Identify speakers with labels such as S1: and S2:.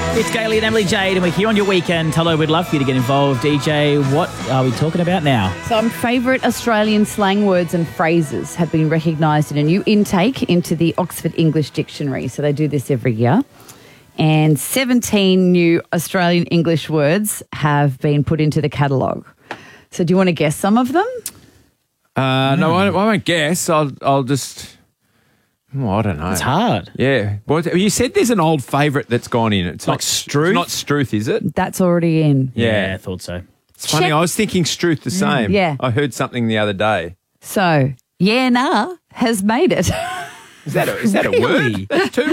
S1: It's Gailey and Emily Jade, and we're here on your weekend. Hello, we'd love for you to get involved. DJ, what are we talking about now?
S2: Some favourite Australian slang words and phrases have been recognised in a new intake into the Oxford English Dictionary. So they do this every year. And 17 new Australian English words have been put into the catalogue. So do you want to guess some of them?
S3: No, I won't guess. I'll just... Oh, I don't know.
S1: It's hard.
S3: Yeah. Well, you said there's an old favourite that's gone in. It's
S1: Like
S3: struth.
S1: Struth?
S3: It's not struth, is it?
S2: That's already in.
S1: Yeah, I thought so.
S3: It's funny.
S2: Check-
S3: I was thinking struth the same.
S2: yeah.
S3: I heard something the other day.
S2: So, yeah, nah has made it.
S3: Is that a word?
S1: Really?
S3: That's two